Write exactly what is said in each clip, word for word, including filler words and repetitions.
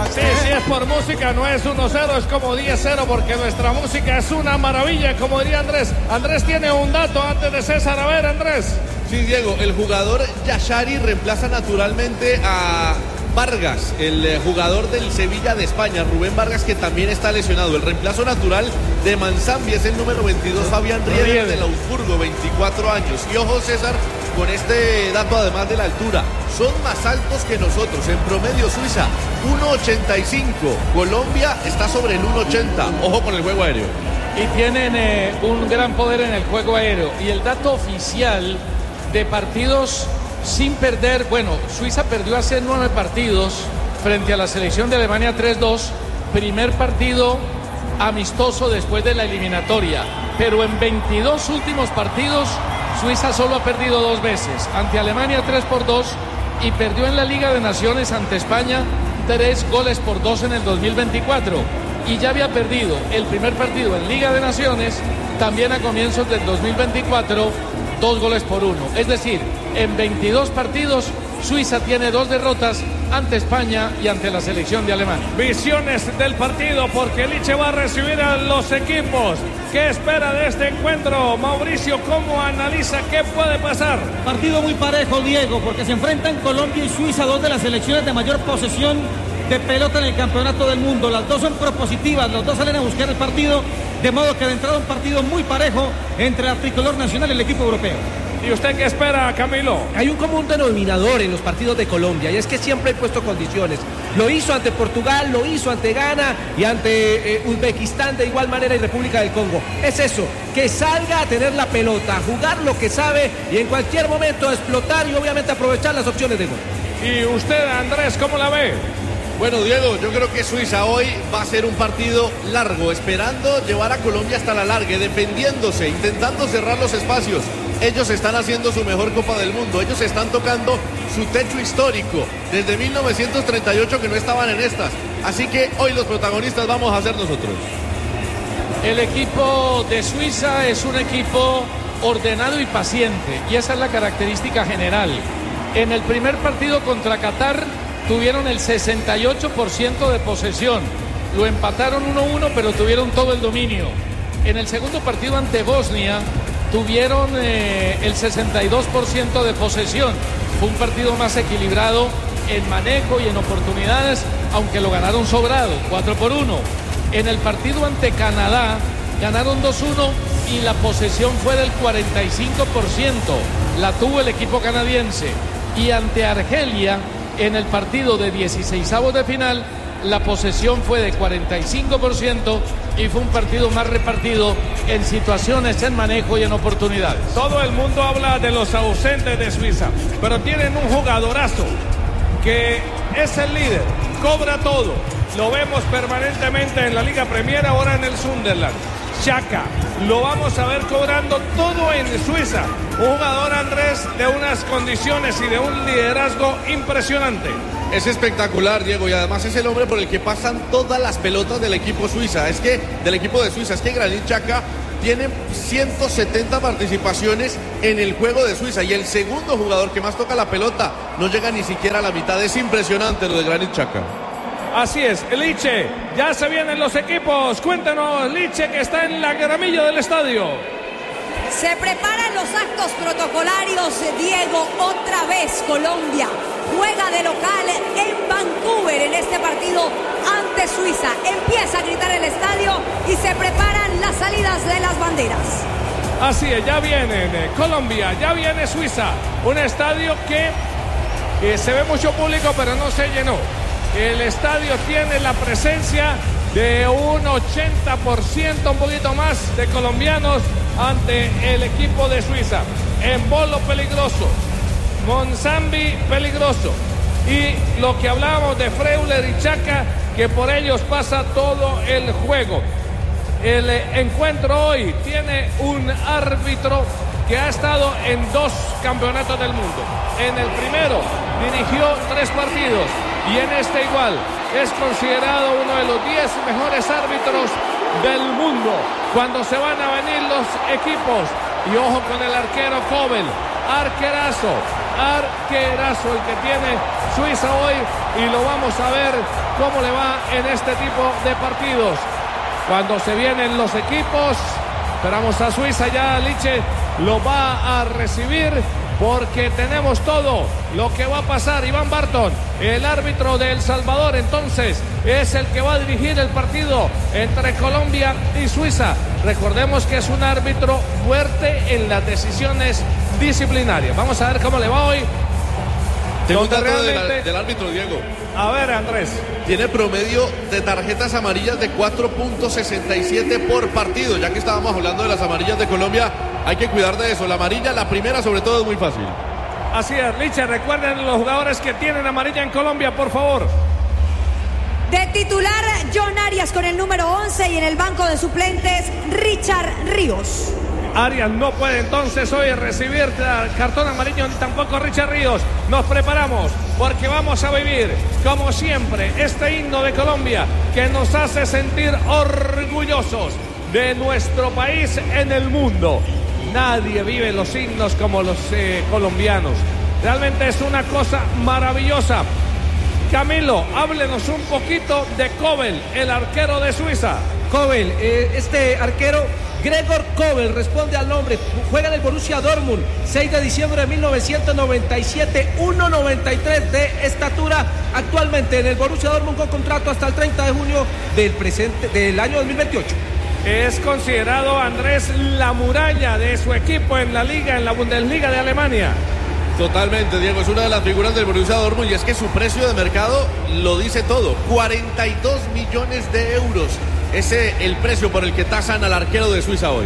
Sí, si es por música no es uno cero, es como diez cero porque nuestra música es una maravilla, como diría Andrés. Andrés tiene un dato antes de César. A ver, Andrés. Sí, Diego, el jugador Yashari reemplaza naturalmente a Vargas, el eh, jugador del Sevilla de España, Rubén Vargas, que también está lesionado. El reemplazo natural de Manzambi es el número veintidós, Fabián Rieder del Augsburgo, veinticuatro años. Y ojo, César, con este dato además de la altura, son más altos que nosotros. En promedio Suiza, uno ochenta y cinco. Colombia está sobre el uno ochenta. Ojo con el juego aéreo. Y tienen eh, un gran poder en el juego aéreo. Y el dato oficial de partidos sin perder, bueno, Suiza perdió hace nueve partidos frente a la selección de Alemania tres dos, primer partido amistoso después de la eliminatoria, pero en veintidós últimos partidos Suiza solo ha perdido dos veces, ante Alemania tres por dos y perdió en la Liga de Naciones ante España tres goles por dos en el dos mil veinticuatro, y ya había perdido el primer partido en Liga de Naciones también a comienzos del dos mil veinticuatro, dos goles por uno. Es decir, en veintidós partidos Suiza tiene dos derrotas ante España y ante la selección de Alemania. Visiones del partido porque Liche va a recibir a los equipos. ¿Qué espera de este encuentro? Mauricio, ¿cómo analiza qué puede pasar? Partido muy parejo, Diego, porque se enfrentan Colombia y Suiza, dos de las selecciones de mayor posesión de pelota en el campeonato del mundo. Las dos son propositivas, los dos salen a buscar el partido, de modo que de entrada un partido muy parejo entre el tricolor nacional y el equipo europeo. ¿Y usted qué espera, Camilo? Hay un común denominador en los partidos de Colombia y es que siempre hay puesto condiciones. Lo hizo ante Portugal, lo hizo ante Ghana y ante eh, Uzbekistán de igual manera y República del Congo. Es eso, que salga a tener la pelota, a jugar lo que sabe y en cualquier momento explotar y obviamente aprovechar las opciones de gol. ¿Y usted, Andrés, cómo la ve? Bueno, Diego, yo creo que Suiza hoy va a ser un partido largo, esperando llevar a Colombia hasta la larga, defendiéndose, intentando cerrar los espacios. Ellos están haciendo su mejor Copa del Mundo, ellos están tocando su techo histórico desde mil novecientos treinta y ocho que no estaban en estas. Así que hoy los protagonistas vamos a ser nosotros. El equipo de Suiza es un equipo ordenado y paciente, y esa es la característica general. En el primer partido contra Qatar tuvieron el sesenta y ocho por ciento de posesión, lo empataron uno uno, pero tuvieron todo el dominio. En el segundo partido ante Bosnia tuvieron eh, el sesenta y dos por ciento de posesión. Fue un partido más equilibrado en manejo y en oportunidades, aunque lo ganaron sobrado, cuatro por uno. En el partido ante Canadá ganaron dos uno y la posesión fue del cuarenta y cinco por ciento. La tuvo el equipo canadiense. Y ante Argelia, en el partido de dieciseisavos de final, la posesión fue de cuarenta y cinco por ciento y fue un partido más repartido en situaciones, en manejo y en oportunidades. Todo el mundo habla de los ausentes de Suiza, pero tienen un jugadorazo que es el líder, cobra todo. Lo vemos permanentemente en la Liga Premier, ahora en el Sunderland. Xhaka, lo vamos a ver cobrando todo en Suiza. Un jugador, Andrés, de unas condiciones y de un liderazgo impresionante. Es espectacular, Diego, y además es el hombre por el que pasan todas las pelotas del equipo Suiza. Es que, del equipo de Suiza, es que Granit Xhaka tiene ciento setenta participaciones en el juego de Suiza y el segundo jugador que más toca la pelota no llega ni siquiera a la mitad. Es impresionante lo de Granit Xhaka. Así es, Liche, ya se vienen los equipos. Cuéntanos, Liche, que está en la gramilla del estadio. Se preparan los actos protocolarios, Diego. Otra vez Colombia juega de local en Vancouver en este partido ante Suiza. Empieza a gritar el estadio y se preparan las salidas de las banderas. Así es, ya vienen Colombia, ya viene Suiza. Un estadio que, que se ve mucho público, pero no se llenó. El estadio tiene la presencia de un ochenta por ciento, un poquito más, de colombianos ante el equipo de Suiza. Embolo peligroso, Manzambi peligroso, y lo que hablábamos de Freuler y Xhaka, que por ellos pasa todo el juego. El encuentro hoy tiene un árbitro que ha estado en dos campeonatos del mundo. En el primero dirigió tres partidos y en este igual. Es considerado uno de los diez mejores árbitros del mundo cuando se van a venir los equipos. Y ojo con el arquero Kobel, arquerazo, arquerazo el que tiene Suiza hoy y lo vamos a ver cómo le va en este tipo de partidos. Cuando se vienen los equipos, esperamos a Suiza, ya Liche lo va a recibir porque tenemos todo lo que va a pasar. Iván Barton, el árbitro de El Salvador, entonces es el que va a dirigir el partido entre Colombia y Suiza. Recordemos que es un árbitro fuerte en las decisiones disciplinarias. Vamos a ver cómo le va hoy. Tengo un dato realmente... del, del árbitro, Diego. A ver, Andrés. Tiene promedio de tarjetas amarillas de cuatro punto sesenta y siete por partido. Ya que estábamos hablando de las amarillas de Colombia, hay que cuidar de eso. La amarilla, la primera sobre todo, es muy fácil. Así es, Liche, recuerden los jugadores que tienen amarilla en Colombia, por favor. De titular, John Arias con el número once y en el banco de suplentes, Richard Ríos. Arias no puede entonces hoy recibir cartón amarillo, ni tampoco Richard Ríos. Nos preparamos porque vamos a vivir, como siempre, este himno de Colombia que nos hace sentir orgullosos de nuestro país en el mundo. Nadie vive los himnos como los eh, colombianos. Realmente es una cosa maravillosa. Camilo, háblenos un poquito de Kobel, el arquero de Suiza. Kobel, eh, este arquero, Gregor Kobel, responde al nombre, juega en el Borussia Dortmund, seis de diciembre de mil novecientos noventa y siete, uno noventa y tres de estatura, actualmente en el Borussia Dortmund con contrato hasta el treinta de junio del presente, del año dos mil veintiocho. Es considerado, Andrés, la muralla de su equipo en la liga, en la Bundesliga de Alemania. Totalmente, Diego, es una de las figuras del Borussia Dortmund y es que su precio de mercado lo dice todo, cuarenta y dos millones de euros. Ese es el precio por el que tasan al arquero de Suiza hoy.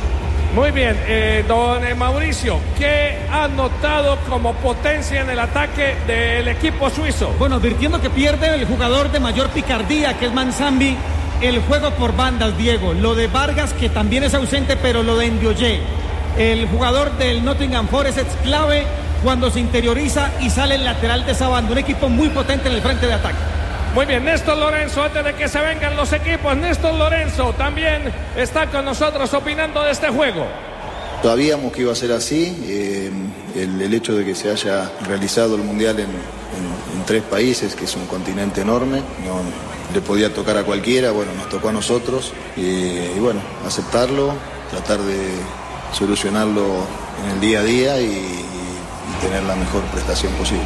Muy bien, eh, don Mauricio, ¿qué ha notado como potencia en el ataque del equipo suizo? Bueno, advirtiendo que pierde el jugador de mayor picardía, que es Manzambi, el juego por bandas, Diego. Lo de Vargas, que también es ausente, pero lo de Ndioye. El jugador del Nottingham Forest es clave cuando se interioriza y sale el lateral de esa banda. Un equipo muy potente en el frente de ataque. Muy bien, Néstor Lorenzo, antes de que se vengan los equipos, Néstor Lorenzo también está con nosotros opinando de este juego. Sabíamos que iba a ser así, eh, el, el hecho de que se haya realizado el Mundial en, en, en tres países, que es un continente enorme, no le podía tocar a cualquiera, bueno, nos tocó a nosotros, eh, y bueno, aceptarlo, tratar de solucionarlo en el día a día y, y, y tener la mejor prestación posible.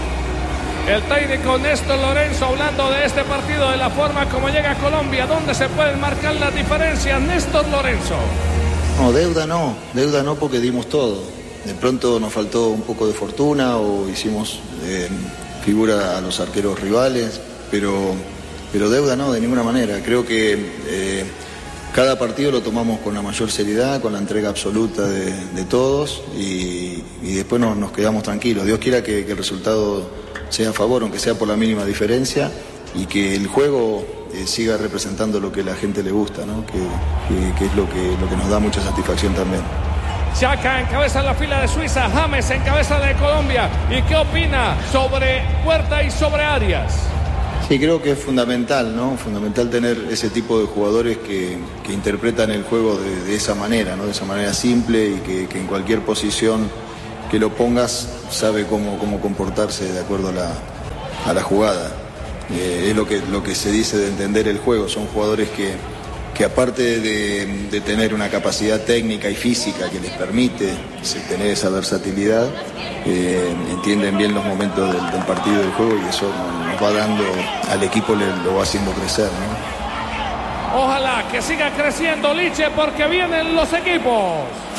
El técnico Néstor Lorenzo hablando de este partido, de la forma como llega a Colombia, ¿dónde se pueden marcar las diferencias, Néstor Lorenzo? No, deuda no, deuda no porque dimos todo. De pronto nos faltó un poco de fortuna o hicimos eh, figura a los arqueros rivales, pero, pero deuda no, de ninguna manera. Creo que eh, cada partido lo tomamos con la mayor seriedad, con la entrega absoluta de, de todos y, y después nos, nos quedamos tranquilos. Dios quiera que, que el resultado sea a favor, aunque sea por la mínima diferencia, y que el juego eh, siga representando lo que a la gente le gusta, ¿no? que, que, que es lo que, lo que nos da mucha satisfacción también. Chaka encabeza la fila de Suiza, James encabeza la de Colombia. ¿Y qué opina sobre Puerta y sobre Arias? Sí, creo que es fundamental, ¿no? Fundamental tener ese tipo de jugadores que, que interpretan el juego de, de esa manera, ¿no? De esa manera simple y que, que en cualquier posición que lo pongas sabe cómo, cómo comportarse de acuerdo a la, a la jugada. Eh, es lo que, lo que se dice de entender el juego. Son jugadores que, que aparte de, de tener una capacidad técnica y física que les permite tener esa versatilidad, eh, entienden bien los momentos del, del partido del juego y eso nos va dando al equipo, le, lo va haciendo crecer, ¿no? Ojalá que siga creciendo Liche porque vienen los equipos.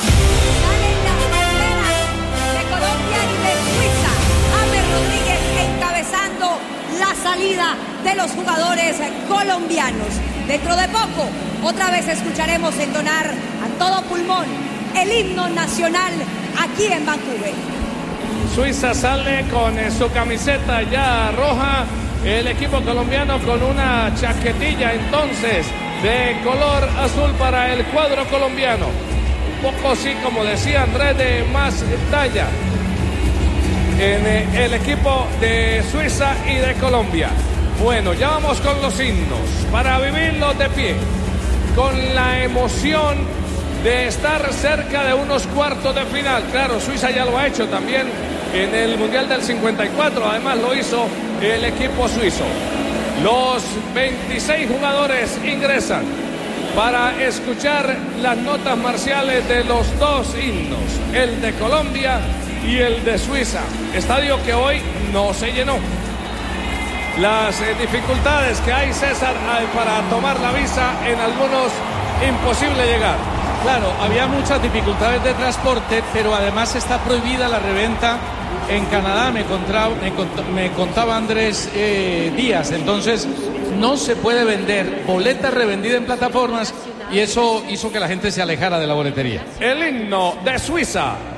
Colombia y de Suiza, James Rodríguez encabezando la salida de los jugadores colombianos. Dentro de poco, otra vez escucharemos entonar a todo pulmón el himno nacional aquí en Vancouver. Suiza sale con eh, su camiseta ya roja, el equipo colombiano con una chaquetilla entonces de color azul para el cuadro colombiano. Poco sí, como decía Andrés, de más talla en eh, el equipo de Suiza y de Colombia. Bueno, ya vamos con los himnos para vivirlos de pie, con la emoción de estar cerca de unos cuartos de final. Claro, Suiza ya lo ha hecho también en el Mundial del cincuenta y cuatro. Además lo hizo el equipo suizo. Los veintiséis jugadores ingresan para escuchar las notas marciales de los dos himnos, el de Colombia y el de Suiza. Estadio que hoy no se llenó. Las eh, dificultades que hay, César, para tomar la visa, en algunos imposible llegar. Claro, había muchas dificultades de transporte, pero además está prohibida la reventa en Canadá, me contaba, me contaba, me contaba Andrés eh, Díaz. Entonces no se puede vender boleta revendida en plataformas y eso hizo que la gente se alejara de la boletería. El himno de Suiza.